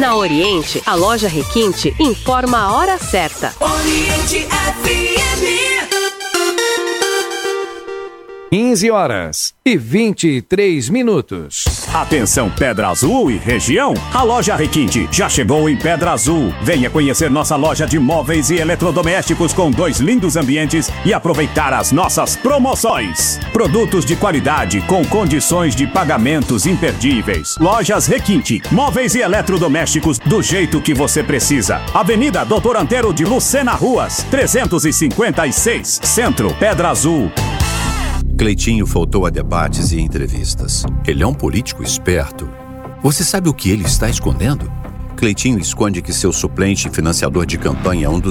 Na Oriente, a loja Requinte informa a hora certa. Oriente FM. 15h23. Atenção Pedra Azul e região, a loja Requinte já chegou em Pedra Azul. Venha conhecer nossa loja de móveis e eletrodomésticos com 2 lindos ambientes e aproveitar as nossas promoções. Produtos de qualidade com condições de pagamentos imperdíveis. Lojas Requinte, móveis e eletrodomésticos do jeito que você precisa. Avenida Doutor Antero de Lucena Ruas, 356, Centro, Pedra Azul. Cleitinho faltou a debates e entrevistas. Ele é um político esperto. Você sabe o que ele está escondendo? Cleitinho esconde que seu suplente e financiador de campanha é um dos